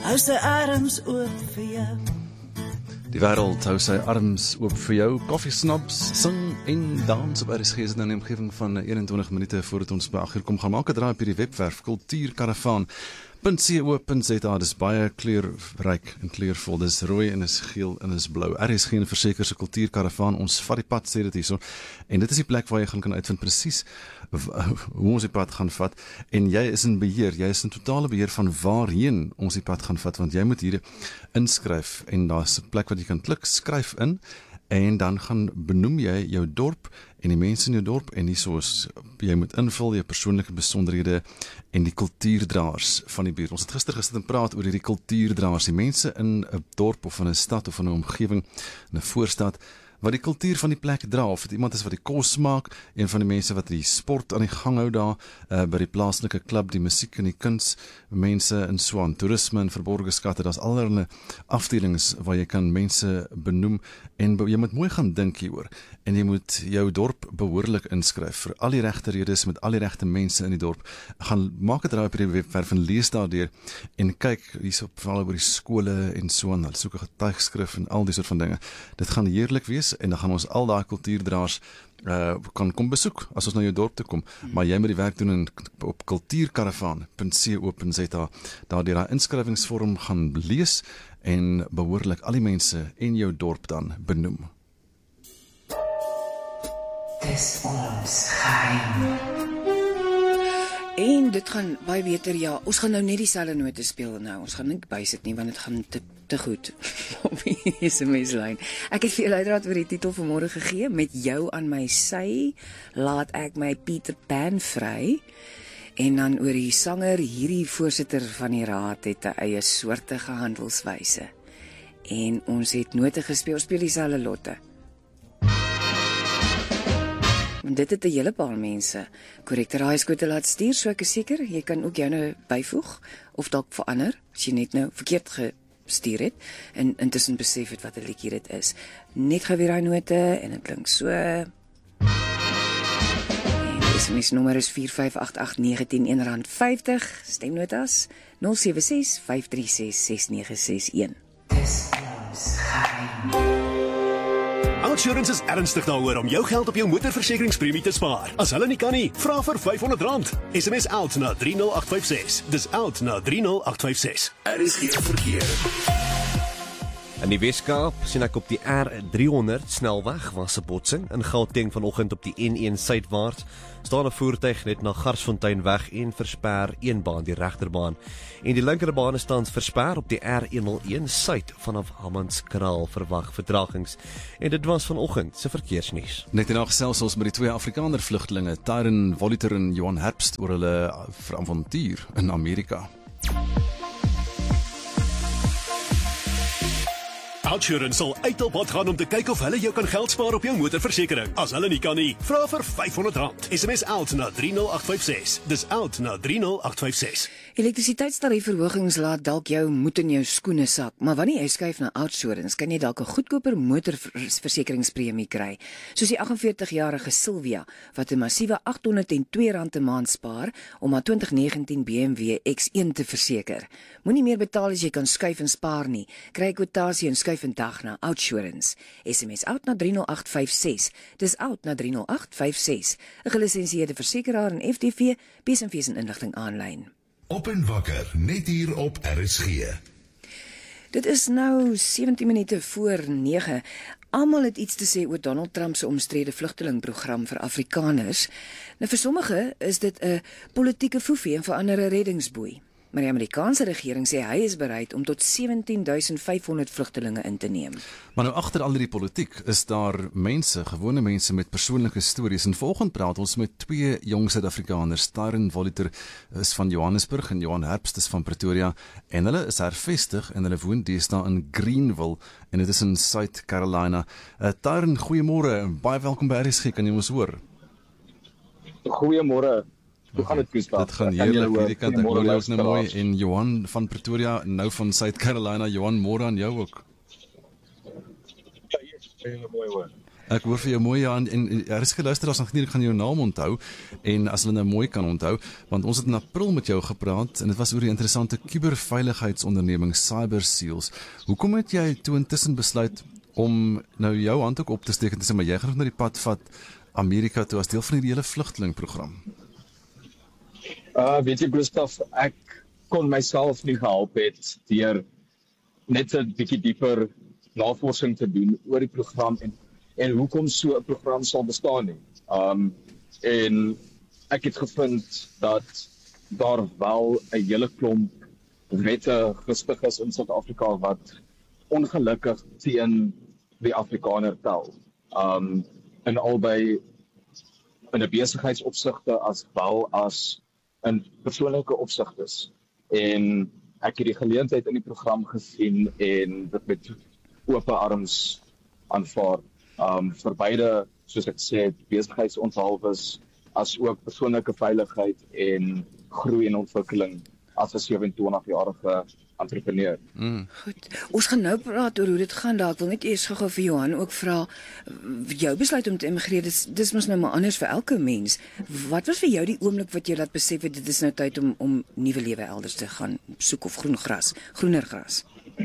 hou sy arms oop vir jou. Die wêreld hou sy arms oop vir jou. Koffiesnaps, sing en dans op RSG is nou in die omgewing van 21 minute voordat ons by 8 uur kom. Gaan maak 'n draai op hierdie webwerf, kultuurkaravaan.co.za. Dis baie kleurryk en kleurvol. Dis rooi en is geel en is blou. RSG en verseker se kultuurkaravaan. Ons vat die pad, sê dit hierso. En dit is die plek waar jy gaan kan uitvind presies hoe ons die pad gaan vat. En jy is in beheer. Jy is in totale beheer van waarheen ons die pad gaan vat. Want jy moet hier inskryf. En daar's 'n plek wat jy kan klik, skryf in. En dan gaan benoem jy jou dorp en die mense in jou dorp en hiersoos jy moet invul jou persoonlike besonderhede en die kultuurdraers van die buurt. Ons het gister gesit en praat oor hierdie kultuurdraers, die mense in 'n dorp of in 'n stad of in 'n omgewing, in 'n voorstad, wat die kultuur van die plek dra, of het iemand is wat die kos maak, een van die mense wat die sport aan die gang hou daar, by die plaaslike klub, die musiek en die kuns, mense in Swaan, toerisme en verborgde skatte, daar's allerlei afdelings waar jy kan mense benoem, en jy moet mooi gaan dink hieroor, en jy moet jou dorp behoorlik inskryf, vir al die regte redes, met al die regte mense in die dorp, gaan maak het draai op die webwerf en lees daardeur, en kyk, hierso veral oor die skole en so aan, soek 'n getuigskrif en al die soort van dinge, dit gaan heerlik wees, en dan gaan ons al daai kultuurdraers kan kom besoek, as ons na jou dorp toe kom, maar jy moet die werk doen op kultuurkaravaan.co.za, daar die inskrywingsvorm gaan lees, en behoorlik al die mense in jou dorp dan benoem. Dis ons geheim. En dit gaan baie beter, ja, ons gaan nou net dieselfde note speel nou, ons gaan nie bysit nie, want dit gaan te goed op die SMS-lyn. Ek het vir julle uiteraard oor die titel vanmôre gegee, met jou aan my sy, laat ek my Peter Pan vry, en dan oor die sanger, hierdie voorsitter van die raad het 'n eie soortige handelswyse, en ons het note gespeel, ons speel dieselfde lotte. Dit het 'n hele paar mense korrekte raaiskote laat stuur, so ek is seker, jy kan ook joune byvoeg, of dalk verander, as jy net nou verkeerd gestuur het, en intussen besef het wat 'n liedjie dit is. Net gou weer daai note, en dit klink so. En die SMS nommer is 4588910 R1.50, stemnotas 076-536-6961. Dis ons geheim. OUTsurance is ernstig daaroor om jou geld op jou motorversekeringspremie te spaar. As hulle nie kan nie, vra vir R500. SMS OUT na 30856. Dis OUT na 30856. Is geen verkeer. In die Weskaap sien ek op die R300 snelweg was 'n botsing in Gauteng vanoggend op die N1 suidwaarts. Staan 'n voertuig net na Garsfonteinweg en versper een baan, die regterbaan. En die linkerbaan is tans versper op die R101 suid vanaf Hammanskraal, verwag vertragings. En dit was vanoggend se verkeersnuus. Net hierna gesels ons met die twee Afrikaner vlugtelinge, Tyron Voliter en Johan Herbst, oor hulle avontuur in Amerika. OUTsurance sal uit op pad gaan om te kyk of hulle jou kan geld spaar op jou motorversekering. As hulle nie kan nie, vra vir R500. SMS OUT na 30856. Dis OUT na 30856. Elektrisiteitstarieverhogings laat dalk jou moed in jou skoene sak, maar wanneer jy skuif na OUTsurance, kan jy dalk 'n goedkoper motorversekeringspremie kry, soos die 48-jarige Sylvia, wat 'n massiewe R802 'n maand spaar om haar 2019 BMW X1 te verseker. Moenie meer betaal as jy kan skuif en spaar nie. Kry 'n kwotasie en skuif vandag na OUTsurance. SMS OUT na 30856. Dis OUT na 30856. 'n gelisensieerde versekeraar en FTV, BSMV se inligting aanlyn. Op en wakker, net hier op RSG. Dit is nou 17 minute voor 9. Almal het iets te sê oor Donald Trump se omstrede vlugtelingprogram vir Afrikaners. Nou vir sommige is dit 'n politieke foefie en vir ander 'n reddingsboei. Maar die Amerikaanse regering sê hy is bereid om tot 17.500 vlugtelinge in te neem. Maar nou agter al die politiek is daar mense, gewone mense met persoonlike stories. En vanoggend praat ons met twee jong Suid-Afrikaners. Tyron Voliter is van Johannesburg en Johan Herbst is van Pretoria. En hulle is hervestig en hulle woon deesdae in Greenville en dit is in South Carolina. Tyron, goeiemôre en baie welkom by RSG, kan jy ons hoor? Goeiemôre. Hoe gaan dit, Koos? Dit gaan heerlik hierdie kant. Ek hoor jou ook nou mooi. En Johan van Pretoria, nou van South Carolina. Johan, môre aan jou ook. Ja, yes, baie mooi hoor. Ek hoor vir jou mooi ja en is geluisteraars natuurlik gaan jou naam onthou en as hulle nou mooi kan onthou, want ons het in April met jou gepraat en dit was oor die interessante kuberveiligheidsonderneming CyberSeals. Hoekom het jy toe intussen besluit om nou jou hand ook op te steek en te sê maar jy gaan na die pad vat Amerika toe as deel van die hele vlugtelingprogram? Weet jy Gustav, ek kon myself nie gehelp het deur net 'n bietjie dieper navorsing te doen oor die program en hoekom so 'n program sal bestaan nie. En ek het gevind dat daar wel 'n hele klomp wette gestig is in Suid-Afrika wat ongelukkig teen die Afrikaner tel. In albei in 'n besigheidsopsigte as wel as in persoonlike opsigtes. En ek het die geleentheid in die program gesien en dit met oop arms aanvaar. Vir beide, soos ek sê, besigheidsonthalwes as ook persoonlike veiligheid en groei en ontwikkeling as 'n 27-jarige entrepreneur. Goed. Ons gaan nou praat oor hoe dit gaan daar. Ek wil net eers gou-gou vir Johan ook vra jou besluit om te emigreer. Dis mos nou maar anders vir elke mens. Wat was vir jou die oomblik wat jy laat besef het dit is nou tyd om nuwe lewe elders te gaan soek of groener gras?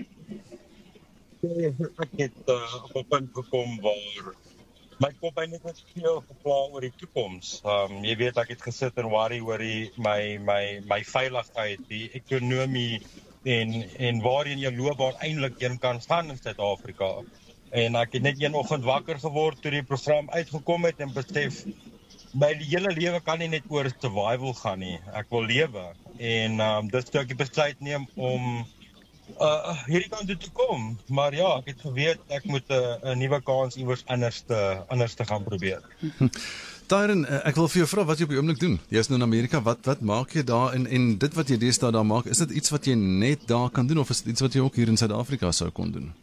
Ek het op 'n punt gekom waar my kop eintlik net veel gepla oor die toekoms. Jy weet ek het gesit en worry oor my veiligheid, die ekonomie en waarheen jou loopbaan eintlik heen kan gaan in Suid-Afrika. En ek het net een oggend wakker geword toe die program uitgekom het en besef my hele lewe kan nie net oor survival gaan nie. Ek wil lewe en dis toe ek die besluit neem om hierdie kant toe te kom. Maar ja, ek het geweet ek moet 'n nuwe kans iewers anders te gaan probeer. Tyron, ek wil vir jou vra wat jy op die oomblik doen. Jy is nou in Amerika, wat maak jy daar en dit wat jy deesdae daar maak, is dit iets wat jy net daar kan doen of is dit iets wat jy ook hier in Suid-Afrika sou kon doen?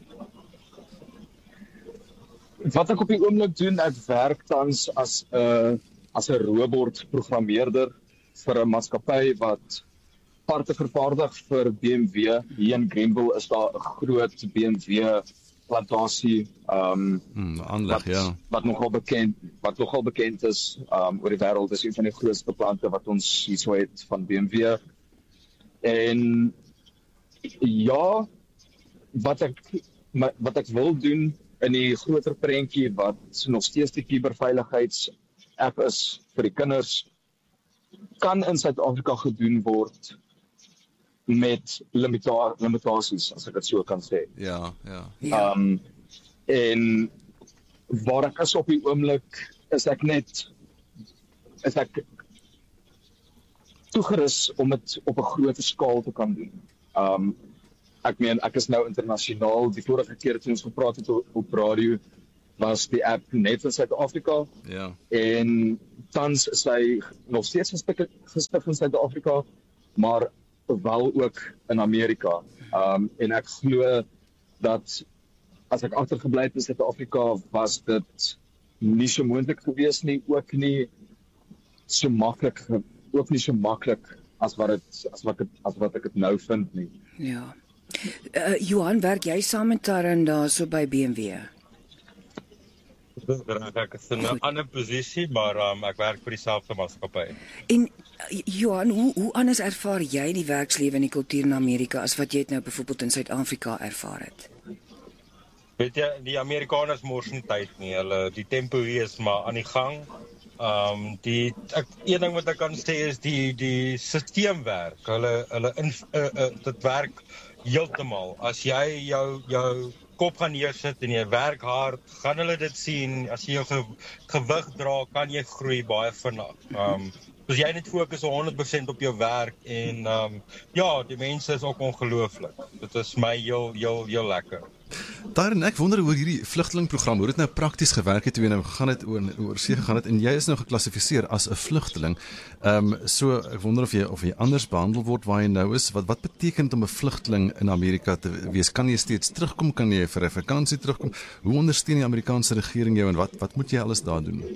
Wat ek op die oomblik doen, ek werk tans as 'n robotprogrammeerder vir 'n maatskappy wat parte vervaardig vir BMW. Hier in Greenville is daar 'n groot BMW plantasie aanleg, ja. Wat nogal bekend is oor die wêreld. Is een van die grootste plante wat ons hierso het van BMW. En ja, wat ek wil doen in die groter prentjie wat nog steeds die kuberveiligheidsapp is vir die kinders, kan in Suid-Afrika gedoen word met limitasies, as ek dit so kan sê. Ja. En waar ek is op die oomblik, is ek toegerus om dit op 'n groter skaal te kan doen. Ek meen, ek is nou internasionaal. Die vorige keer toe ons gepraat het op radio, was die app net in Suid-Afrika. Ja. En tans is hy nog steeds gestig in Suid-Afrika, maar wel ook in Amerika. En ek glo dat as ek agtergebly het in Suid-Afrika, was dit nie so moontlik gewees nie, ook nie so maklik as wat ek dit nou vind nie. Ja. Johan, werk jy saam met Tyron daar so by BMW? Ek is in 'n ander posisie, maar ek werk vir dieselfde maatskappy. En Johan, hoe anders ervaar jy die werkslewe en die kultuur in Amerika as wat jy het nou byvoorbeeld in Suid-Afrika ervaar het? Weet jy, die Amerikaners mors nie tyd nie. Die tempo hier is maar aan die gang. Een ding wat ek kan sê is die sisteemwerk. Dit werk heeltemal. As jy jou kop gaan neersit en jy werk hard, gaan hulle dit sien. As jy jou gewig dra, kan jy groei baie vinnig. Dus jy net fokus 100% op jou werk en ja, die mense is ook ongelooflik. Dit is my heel lekker. Daarin ek wonder hoe hierdie vlugtelingprogram, hoe dit nou prakties gewerk het toe jy nou gegaan het oor see gegaan het en jy is nou geklassifiseer as 'n vlugteling. So ek wonder of jy anders behandel word waar jy nou is. Wat beteken dit om 'n vlugteling in Amerika te wees? Kan jy steeds terugkom? Kan jy vir 'n vakansie terugkom? Hoe ondersteun die Amerikaanse regering jou en wat moet jy alles daar doen?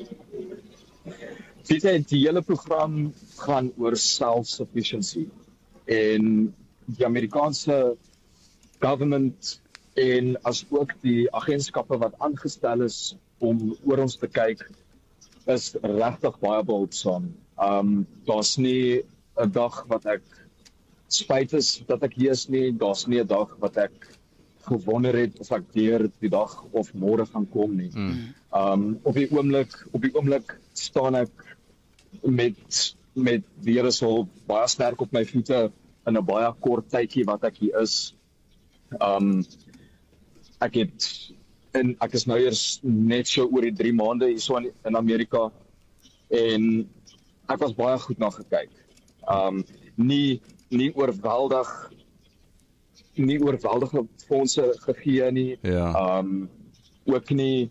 Die hele program gaan oor self-sufficiency en die Amerikaanse government en as ook die agentskappe wat aangestel is om oor ons te kyk is regtig baie behulpsaam. Daar's nie 'n dag wat ek spyt is dat ek hier is nie, daar's nie 'n dag wat ek gewonder het of ek deur die dag of môre gaan kom nie. Op die oomblik staan ek met die Here se hulp baie sterk op my voete in 'n baie kort tydjie wat ek hier is. Ek is nou eers net so oor die 3 maande hier so in Amerika en ek was baie goed na gekyk. Nie oorweldige fondse gegee nie. Ja. Ook nie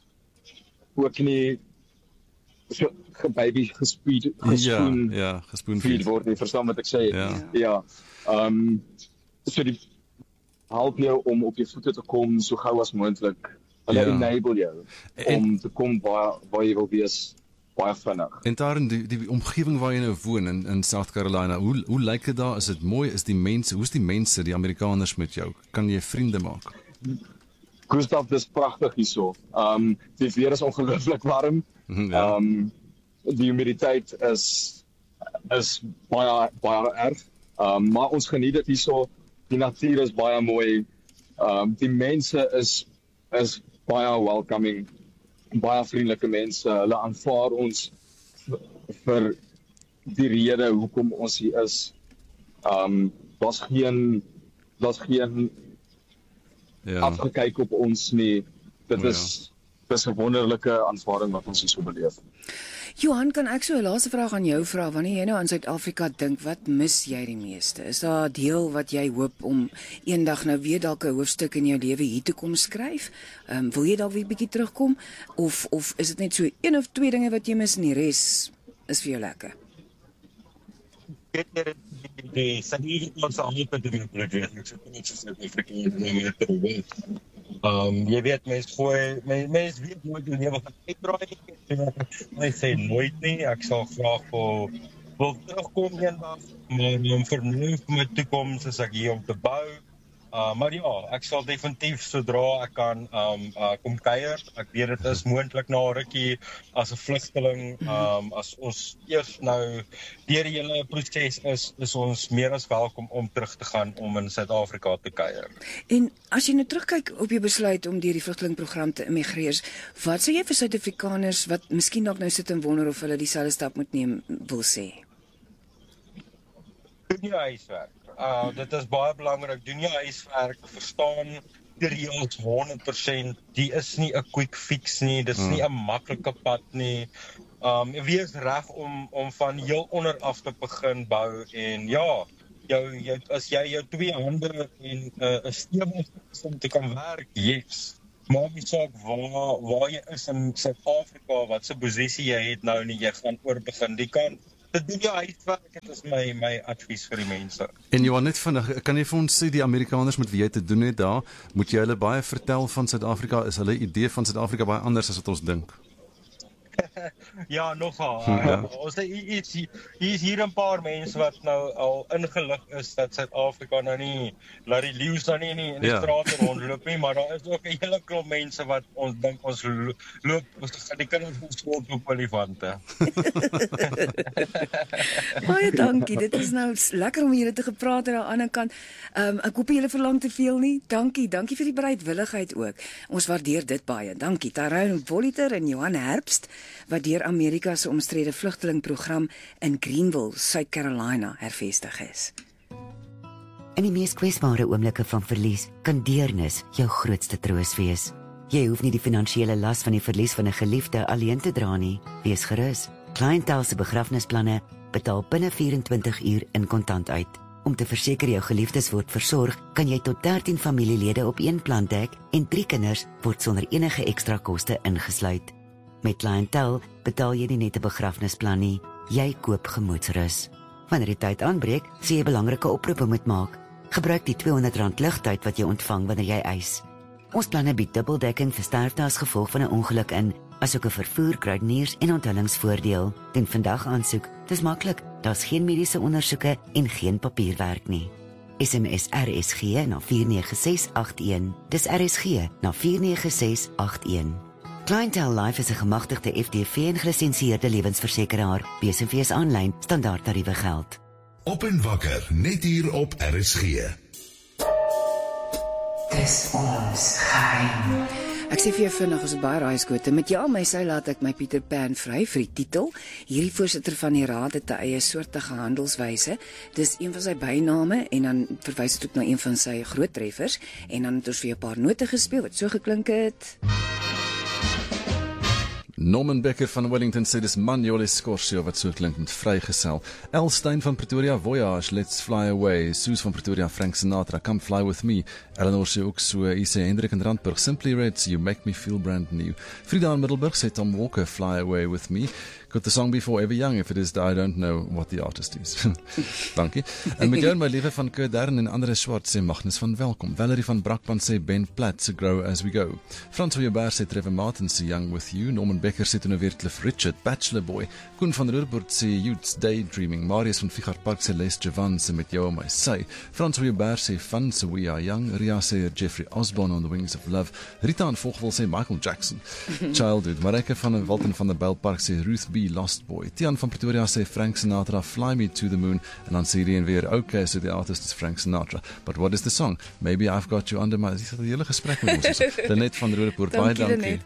so baby gespoen feed word nie, verstaan wat ek sê? Ja. So die help jou om op jou voete te kom so gou as moontlik. Hulle enable jou om te kom waar jy wil wees baie vinnig. En daar in die omgewing waar jy nou woon in South Carolina, hoe lyk dit daar? Is dit mooi? Is die mense, hoe's die mense, die Amerikaners met jou? Kan jy vriende maak? Gustav, dis pragtig hierso. Die weer is ongelooflik warm. Die humiditeit is baie erg. Maar ons geniet dit hierso. Die natuur is baie mooi. Die mense is baie welcoming. Baie vriendelike mense. Hulle aanvaar ons vir die rede hoekom ons hier is. Daar's geen afgekyk op ons nie. Dit is 'n wonderlike aanvaarding wat ons hier so beleef. Johan, kan ek so 'n laaste vraag aan jou vra? Wanneer jy nou aan Suid-Afrika dink, wat mis jy die meeste? Is daar 'n deel wat jy hoop om eendag nou weer dalk 'n hoofstuk in jou lewe hier te kom skryf? Wil jy dalk weer 'n bietjie terugkom? Of is dit net so 1 of 2 dinge wat jy mis en die res is vir jou lekker? Jy weet, mens weet nooit hoe lewe gaan uitdraai. Ek sê nooit nie, ek sal graag wil terugkom eendag, maar vir nu, vir my toekoms is ek hier om te bou. Maar ja, ek sal definitief sodra ek kan kom kuier. Ek weet dit is moontlik na 'n rukkie as 'n vlugteling. As ons eers nou deur die hele proses is ons meer as welkom om terug te gaan om in Suid-Afrika te kuier. En as jy nou terugkyk op jou besluit om deur die vlugtelingprogram te immigreer, wat sou jy vir Suid-Afrikaners wat miskien dalk nou sit en wonder of hulle dieselfde stap moet neem wil sê? Doen jou huiswerk. Dit is baie belangrik, doen jou huiswerk, verstaan die reëls 100%, die is nie 'n quick fix nie, dit is nie 'n maklike pad nie. Wees reg om van heel onder af te begin bou en ja, as jy jou 2 hande en 'n stewig om te kan werk, yes. Maak nie saak waar jy is in Suid-Afrika, wat se posisie jy het nou nie, jy gaan oorbegin die kant. Dit doen jou huiswerk, dit is my advies vir die mense. En Johan, net vinnig, kan jy vir ons sê die Amerikaners met wie jy te doen het daar, moet jy hulle baie vertel van Suid-Afrika? Is hulle idee van Suid-Afrika baie anders as wat ons dink? Ja, nogal. Ons is hier 'n paar mense wat nou al ingelig is dat Suid-Afrika nou nie, laat die leeu's nou nie in die strate rondloop nie, maar daar is ook 'n hele klomp mense wat ons dink ons loop, die kinders van skool op olifante. Baie dankie, dit is nou lekker om julle te gepraat aan die ander kant. Ek hoop julle verlang te veel nie. Dankie vir die bereidwilligheid ook. Ons waardeer dit baie. Dankie Tyrone Voliter en Johan Herbst, wat deur Amerika se omstrede vlugtelingprogram in Greenville, South Carolina hervestig is. In die mees kwesbare oomblikke van verlies kan deernis jou grootste troos wees. Jy hoef nie die finansiële las van die verlies van 'n geliefde alleen te dra nie. Wees gerus. Clientele se begrafnisplanne betaal binne 24 uur in kontant uit. Om te verseker jou geliefdes word versorg, kan jy tot 13 familielede op een plan dek en 3 kinders word sonder enige ekstra koste ingesluit. Met Clientele betaal jy nie net 'n begrafnisplan nie, jy koop gemoedsrus. Wanneer die tyd aanbreek, sê jy belangrike oproepe moet maak. Gebruik die R200 ligtyd wat jy ontvang wanneer jy eis. Ons planne bied dubbeldekking vir sterfte as gevolg van 'n ongeluk in, asook 'n vervoer, kruideniers en onthullingsvoordeel. Doen vandag aansoek, dis maklik, daar's geen mediese ondersoeke en geen papierwerk nie. SMS RSG na 49681, dis RSG na 49681. Clientele Life is 'n gemagtigde FDV en gelisensieerde lewensversekeraar. BSF aanlyn standaardtariewe geld. Op en wakker, net hier op RSG. Dis ons geheim. Ek sê vir jou vinnig, ons het baie raaiskote. Met ja, my sy laat ek my Peter Pan vry vir die titel. Hierdie voorsitter van die raad het 'n eie soortige handelswyse. Dis een van sy byname en dan verwys dit ook na een van sy groot treffers en dan het ons vir 'n paar note gespeel wat so geklink het. Norman Becker van Wellington sê dis Manjole Scorsio wat so klink met vrygesel. Elstein van Pretoria, Voyage, Let's Fly Away. Suus van Pretoria, Frank Sinatra, Come Fly With Me. Eleanor sê ook so, sê Hendrik en Randburg, Simply Red, You Make Me Feel Brand New. Frida in Middelburg sê Tom Walker, Fly Away With Me. Got the song before Ever Young, if it is, I don't know what the artist is. Dankie. En met jou en my liewe van Kudern en Andre Swart sê Magnus van Welkom. Valerie van Brakpan sê Ben Platt se Grow As We Go. Frans Hoyeberg sê Trevor Martin sê Young With You. Norman Becker sê toe nou weer Cliff Richard, Bachelor Boy. Koen van Roodepoort sê Youth's Daydreaming. Marius van Figart Park sê Les Javan sê Met Jou en My Sy. Frans Hoyeberg sê Fun sê We Are Young. Ria sê Jeffrey Osborne on the Wings of Love. Rita en Vogwel sê Michael Jackson, Childhood. Marike van Walton van der Bijlpark sê Ruth B. Lost Boy. Tian van Pretoria sê Frank Sinatra, Fly Me to the Moon. En dan sê die weer, okay, so the artist is Frank Sinatra. But what is the song? Maybe I've Got You Under My... Dis 'n hele gesprek met ons. Lenet van Roodepoort, baie dankie.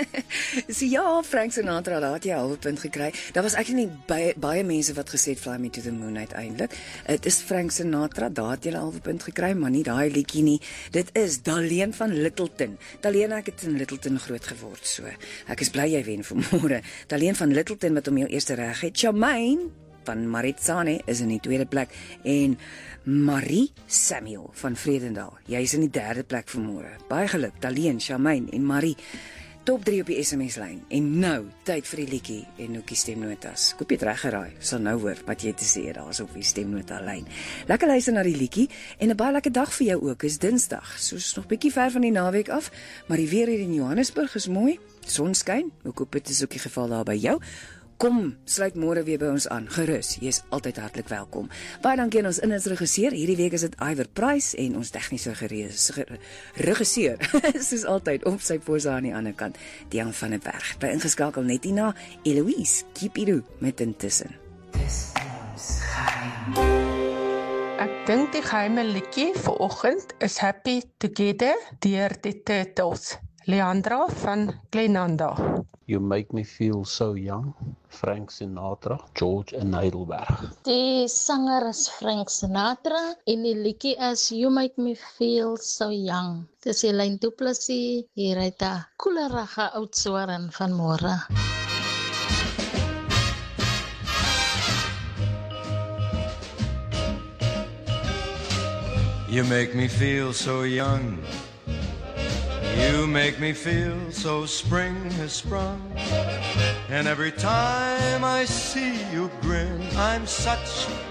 So ja, Frank Sinatra, daar het jy 'n halwe punt gekry. Daar was eintlik nie baie mense wat gesê het Fly Me to the Moon uiteindelik. Dit is Frank Sinatra, daar het jy 'n halwe punt gekry, maar nie daai liedjie nie. Dit is Daleen van Littleton. Daleen, ek het in Littleton groot geword, so ek is bly jy wen vanmôre. Daleen van Littleton wat om jou eerste reg het. Charmaine van Maritsane is in die tweede plek en Marie Samuel van Vredendal. Jy is in die derde plek vanmôre. Baie geluk, Daleen, Charmaine en Marie. Top 3 op die SMS-lyn. En nou, tyd vir die liedjie en ook die stemnotas. Ek hoop jy het reg geraai. Sal nou hoor wat jy te sê daar is op die stemnota lyn. Lekker luister na die liedjie en 'n baie lekker dag vir jou ook. Is Dinsdag. Soos nog bietjie ver van die naweek af, maar die weer hier in Johannesburg is mooi. Son skyn. Ek hoop dit is ook die geval daar by jou. Kom, sluit môre weer by ons aan. Gerus, jy is altyd hartlik welkom. Baie dankie aan ons inhoudsregisseur. Hierdie week is dit Iver Price en ons tegniese regisseur. Soos altyd op sy pos aan die ander kant, Dian van der Berg. By ingeskakel net hierna Eloise Kipiru met intussen. Dis ons geheim. Ek dink die geheime liedjie vir oggend is Happy Together deur die Turtles. Leandra van Glenanda. You Make Me Feel So Young, Frank Sinatra, George in Heidelberg. Die sanger is Frank Sinatra en die liedjie is You Make Me Feel So Young. Dis Helene Du Plessis hier uit 'n koelerige Oudtshoorn van môre. You make me feel so young. You make me feel so spring has sprung. And every time I see you grin, I'm such